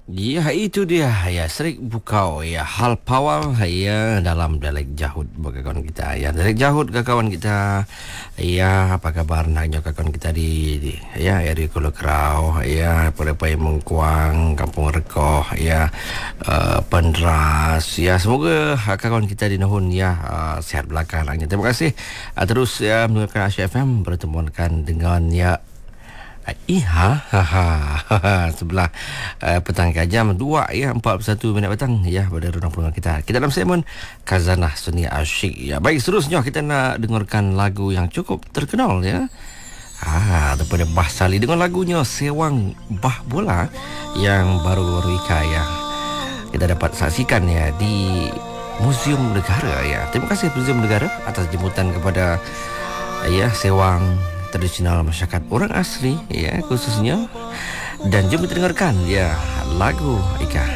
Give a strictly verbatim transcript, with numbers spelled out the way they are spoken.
Ya, itu dia ya, Serik Bukau ya, hal pawal ya dalam dialek Jahud bagi kawan kita ya. Dialek Jahud ke kawan kita ya, apa kabar naknya kawan kita di, di ya ya di Kuala Kerau ya, Pai Mengkuang, Kampung Rekoh ya, uh, Penderas ya. Semoga kawan kita di Nahun ya uh, sehat belakang naknya. Terima kasih uh, terus ya mendengarkan Asyik F M, bertemukan dengan ya Iha, haha, sebelah uh, petang ke jam dua ya, empat puluh satu minit petang ya, pada ruang peluang kita. Kita dalam segmen Khazanah Seni Asyik ya. Baik, seterusnya kita nak dengarkan lagu yang cukup terkenal ya. Ah, daripada Bah Sali dengan lagunya Sewang Bah Bola yang baru-baru ika ya. Kita dapat saksikan ya di Museum Negara ya. Terima kasih Museum Negara atas jemputan kepada ya Sewang tradisional masyarakat orang asli ya khususnya, dan jom kita dengarkan ya lagu Ika.